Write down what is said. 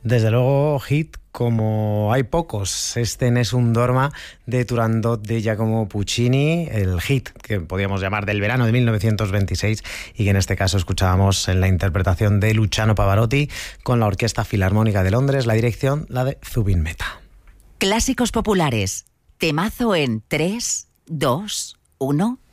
Desde luego, hit como hay pocos. Este Nessun Dorma de Turandot de Giacomo Puccini, el hit que podríamos llamar del verano de 1926 y que en este caso escuchábamos en la interpretación de Luciano Pavarotti con la Orquesta Filarmónica de Londres, la dirección la de Zubin Mehta. Clásicos populares, temazo en 3, 2, 1...